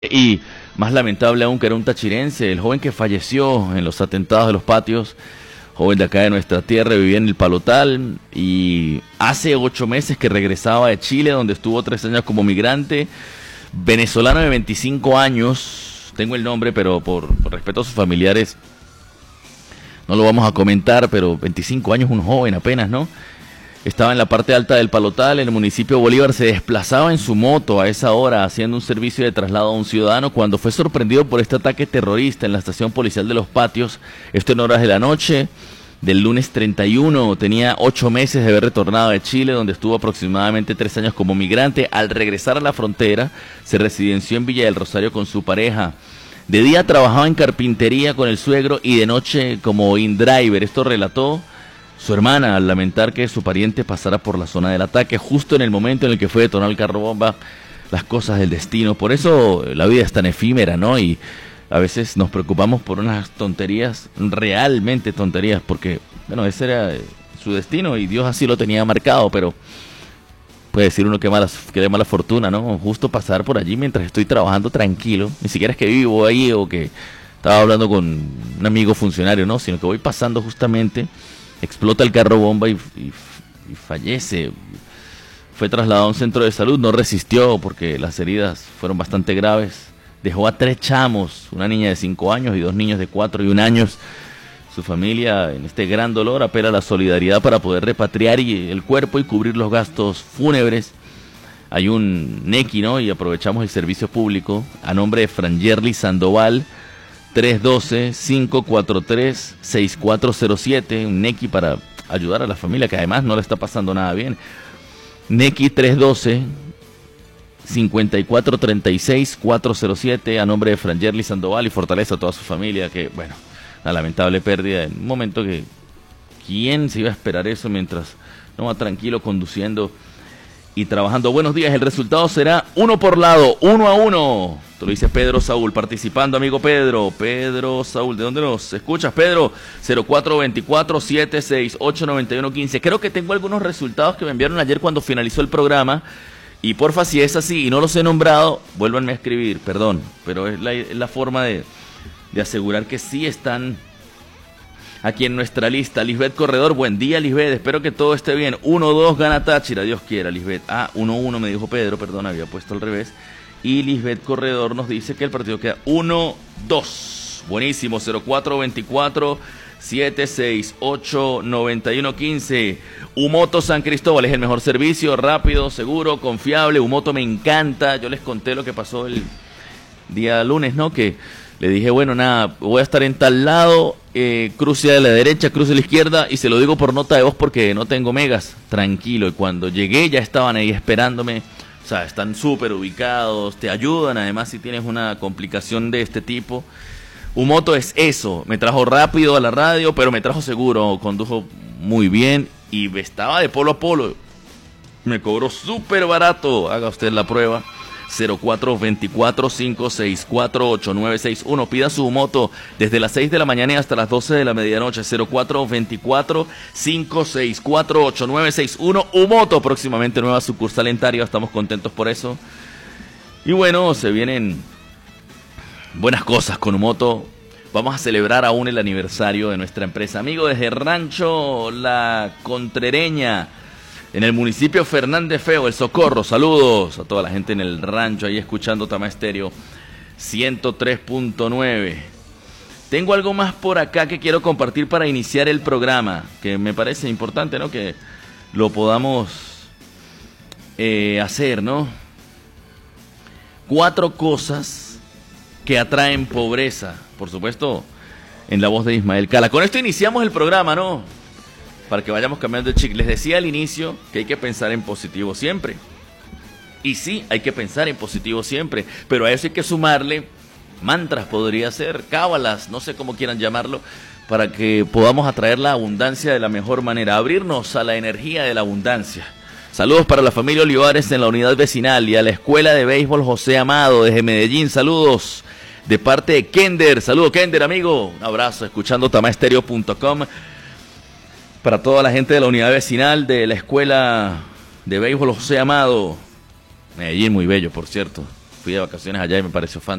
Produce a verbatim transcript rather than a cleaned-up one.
Y más lamentable aún que era un tachirense, el joven que falleció en los atentados de los patios, joven de acá de nuestra tierra, vivía en el Palotal y hace ocho meses que regresaba de Chile, donde estuvo tres años como migrante, venezolano de veinticinco años, tengo el nombre, pero por, por respeto a sus familiares no lo vamos a comentar, pero veinticinco años, un joven apenas, ¿no? Estaba en la parte alta del Palotal, en el municipio de Bolívar, se desplazaba en su moto a esa hora haciendo un servicio de traslado a un ciudadano cuando fue sorprendido por este ataque terrorista en la estación policial de Los Patios, esto en horas de la noche del lunes treinta y uno, tenía ocho meses de haber retornado de Chile, donde estuvo aproximadamente tres años como migrante. Al regresar a la frontera, se residenció en Villa del Rosario con su pareja. De día trabajaba en carpintería con el suegro y de noche como in-driver, esto relató su hermana al lamentar que su pariente pasara por la zona del ataque justo en el momento en el que fue detonado el carro bomba. Las cosas del destino, por eso la vida es tan efímera, ¿no? Y a veces nos preocupamos por unas tonterías, realmente tonterías, porque, bueno, ese era su destino y Dios así lo tenía marcado, pero puede decir uno que, malas, que de mala fortuna, ¿no? Justo pasar por allí mientras estoy trabajando tranquilo, ni siquiera es que vivo ahí o que estaba hablando con un amigo funcionario, ¿no? Sino que voy pasando justamente, explota el carro bomba y, y, y fallece. Fue trasladado a un centro de salud, no resistió porque las heridas fueron bastante graves. Dejó a tres chamos, una niña de cinco años y dos niños de cuatro y un años. Su familia, en este gran dolor, apela a la solidaridad para poder repatriar y, el cuerpo y cubrir los gastos fúnebres. Hay un NECI, ¿no? Y aprovechamos el servicio público a nombre de Frangerly Sandoval, tres uno dos, cinco cuatro tres, seis cuatro cero siete, un NECI para ayudar a la familia que además no le está pasando nada bien. NECI tres uno dos, cinco cuatro tres seis, cuatro cero siete a nombre de Frangerly Sandoval y fortaleza a toda su familia, que bueno, una lamentable pérdida en un momento que quién se iba a esperar eso mientras no va tranquilo conduciendo y trabajando. Buenos días, el resultado será uno por lado, uno a uno. Te lo dice Pedro Saúl, participando, amigo Pedro. Pedro Saúl, ¿de dónde nos escuchas, Pedro? cero cuatro dos cuatro, siete seis ocho, nueve uno uno cinco. Creo que tengo algunos resultados que me enviaron ayer cuando finalizó el programa. Y porfa, si es así y no los he nombrado, vuélvanme a escribir, perdón. Pero es la, es la forma de, de asegurar que sí están aquí en nuestra lista. Lisbeth Corredor, buen día, Lisbeth, espero que todo esté bien. uno dos gana Táchira, Dios quiera, Lisbeth. Ah, uno uno me dijo Pedro, perdón, había puesto al revés. Y Lisbeth Corredor nos dice que el partido queda uno dos. Buenísimo, cero cuatro dos cuatro, siete seis ocho, nueve uno cinco. Umoto San Cristóbal es el mejor servicio, rápido, seguro, confiable. Umoto me encanta. Yo les conté lo que pasó el día lunes, ¿no? Que le dije, bueno, nada, voy a estar en tal lado, eh, cruce a la derecha, cruce a la izquierda, y se lo digo por nota de voz porque no tengo megas. Tranquilo, y cuando llegué ya estaban ahí esperándome. O sea, están súper ubicados, te ayudan, además si tienes una complicación de este tipo. Umoto es eso, me trajo rápido a la radio, pero me trajo seguro, condujo muy bien y estaba de polo a polo. Me cobró súper barato, haga usted la prueba. cero cuatro dos cuatro, cinco seis cuatro, ocho nueve seis uno. Pida su moto desde las seis de la mañana y hasta las doce de la medianoche. cero cuatro dos cuatro, cinco seis cuatro, ocho nueve seis uno. Umoto, próximamente nueva sucursal en Tarija. Estamos contentos por eso. Y bueno, se vienen buenas cosas con Umoto. Vamos a celebrar aún el aniversario de nuestra empresa. Amigo, desde Rancho La Contrereña, en el municipio Fernández Feo, El Socorro. Saludos a toda la gente en el rancho ahí escuchando Tama Estéreo ciento tres punto nueve. Tengo algo más por acá que quiero compartir para iniciar el programa, que me parece importante, ¿no? Que lo podamos eh, hacer, ¿no? Cuatro cosas que atraen pobreza. Por supuesto, en la voz de Ismael Cala. Con esto iniciamos el programa, ¿no? Para que vayamos cambiando de chip. Les decía al inicio que hay que pensar en positivo siempre. Y sí, hay que pensar en positivo siempre. Pero a eso hay que sumarle mantras, podría ser, cábalas, no sé cómo quieran llamarlo, para que podamos atraer la abundancia de la mejor manera. Abrirnos a la energía de la abundancia. Saludos para la familia Olivares en la unidad vecinal y a la escuela de béisbol José Amado desde Medellín. Saludos de parte de Kender. Saludos, Kender, amigo. Un abrazo, escuchando tamaestereo punto com. Para toda la gente de la unidad vecinal de la escuela de béisbol José Amado. Medellín, muy bello, por cierto. fui de vacaciones allá y me pareció fantástico.